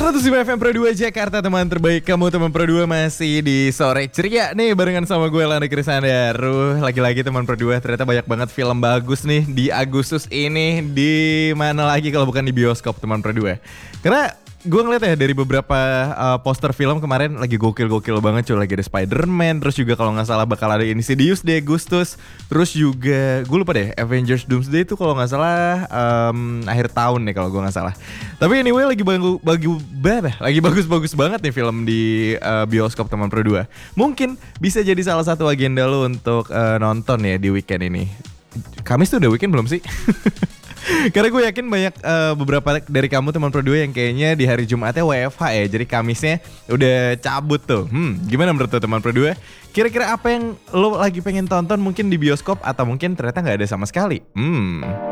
105 FM Pro 2 Jakarta, teman terbaik kamu. Teman Pro 2 masih di sore ceria nih barengan sama gue Landa Krisandaru. Lagi-lagi teman Pro 2, ternyata banyak banget film bagus nih di Agustus ini. Di mana lagi kalau bukan di bioskop teman Pro 2. Karena gue ngeliat ya dari beberapa poster film kemarin lagi gokil-gokil banget cuy. Lagi ada Spider-Man, terus juga kalau gak salah bakal ada Insidious di Agustus. Terus juga gue lupa deh Avengers Doomsday itu kalau gak salah akhir tahun nih kalau gue gak salah. Tapi anyway lagi bagus-bagus banget nih film di bioskop teman Pro 2. Mungkin bisa jadi salah satu agenda lo untuk nonton ya di weekend ini. Kamis tuh udah weekend belum sih? Karena gue yakin banyak beberapa dari kamu teman Pro 2 yang kayaknya di hari Jumatnya WFH ya. Jadi Kamisnya udah cabut tuh. Gimana menurut lo teman Pro 2? Kira-kira apa yang lo lagi pengen tonton mungkin di bioskop atau mungkin ternyata gak ada sama sekali?